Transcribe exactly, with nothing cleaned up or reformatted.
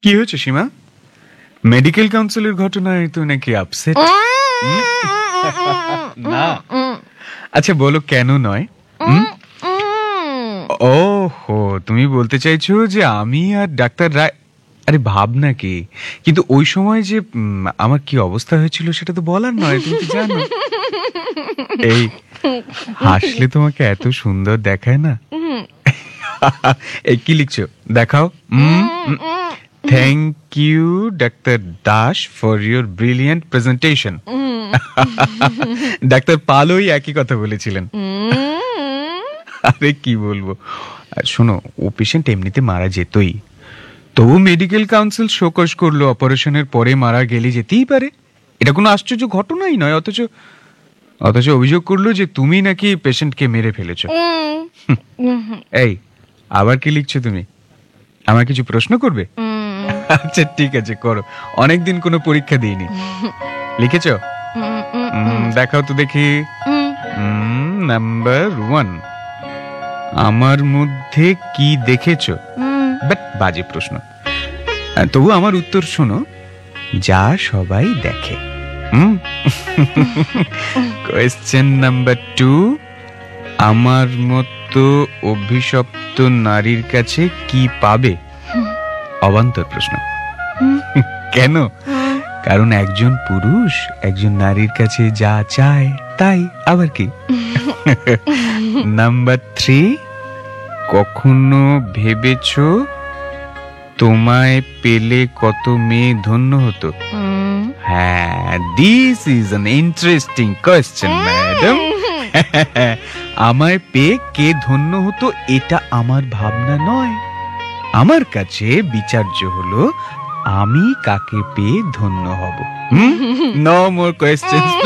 কি হয়েছে সীমা? মেডিকেল কাউন্সিলের ঘটনায় তো নাকি আপসেট? না, আচ্ছা বলো কেন নয়? ওহো, তুমি বলতে চাইছো যে আমি আর ডাক্তার রায়, আরে ভাবনা কি, কিন্তু ওই সময় যে উম, আমার কি অবস্থা হয়েছিল সেটা তো বলার নয়, তুমি তো জানো। এই হাসলে তোমাকে এত সুন্দর দেখায় না। এই কি লিখছো দেখাও। Thank you doctor Das for your brilliant presentation. Doctor পালই একই কথা বলেছিলেন। আরে কি বলবো, আর শোনো, ও পেশেন্ট এমনিতে মারা যেতই, তবু মেডিকেল কাউন্সিল শোকজ করলো অপারেশনের পরে মারা গেলে যেতেই পারে, এটা কোনো আশ্চর্য ঘটনাই নয়। অথচ অথচ অভিযোগ করলো যে তুমি নাকি পেশেন্টকে মেরে ফেলেছো। এই আবার কি লিখছো তুমি? আমার কিছু প্রশ্ন করবে? আচ্ছা ঠিক আছে, করো, অনেকদিন কোনো পরীক্ষা দিইনি। লিখেছো? উম, দেখাও তো দেখি। নাম্বার ওয়ান, আমার মধ্যে কি দেখেছো? বাট বাজে প্রশ্ন, আহ, তবু আমার উত্তর শোনো, যা সবাই দেখে। কোয়েশ্চেন নাম্বার টু, আমার মতো অভিশপ্ত নারীর কাছে কি পাবে? অবান্তর প্রশ্ন। কেন? কারণ একজন পুরুষ একজন নারীর কাছে যা চায় তাই, আবার কি? নাম্বার থ্রি, কখনো ভেবেছো তোমায় পেলে কত মেয়ে ধন্য হতো? হ্যাঁ, this is an interesting question madam. আমায় পেয়ে কে ধন্য হতো এটা আমার ভাবনা নয়, আমার কাছে বিচার্য হলো আমি কাকে পেয়ে ধন্য হব। No more question.